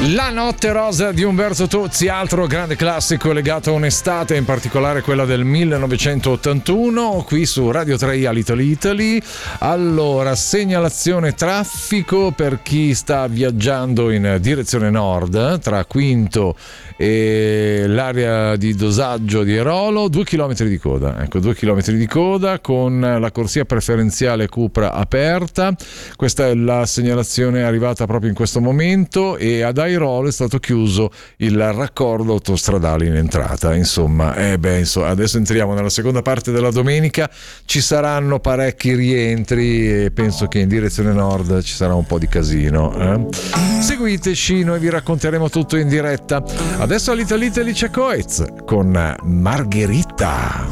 La notte rosa di Umberto Tozzi, altro grande classico legato a un'estate, in particolare quella del 1981, qui su Radio 3 Little Italy. Allora, segnalazione traffico per chi sta viaggiando in direzione nord, tra Quinto e l'area di dosaggio di Erolo, 2 chilometri di coda. Ecco, 2 chilometri di coda con la corsia preferenziale Cupra aperta. Questa è la segnalazione arrivata proprio in questo momento, e ad Airolo è stato chiuso il raccordo autostradale in entrata. Insomma, adesso entriamo nella seconda parte della domenica, ci saranno parecchi rientri e penso che in direzione nord ci sarà un po' di casino. Seguiteci, noi vi racconteremo tutto in diretta. Adesso all'Italia c'è Coez con Margherita.